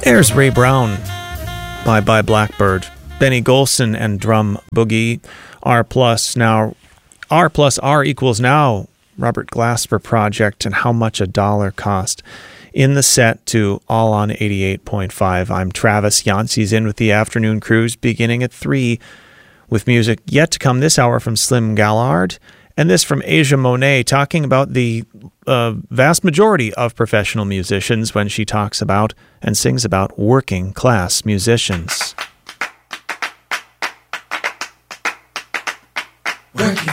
There's Ray Brown, Bye Bye Blackbird. Benny Golson and Drum Boogie. R plus R equals now. Robert Glasper Project and How Much a Dollar Cost. In the set to All on 88.5. I'm Travis. Yancey's in with the afternoon cruise beginning at 3 with music yet to come this hour from Slim Gallard and this from Asia Monet talking about the vast majority of professional musicians when she talks about and sings about working class musicians.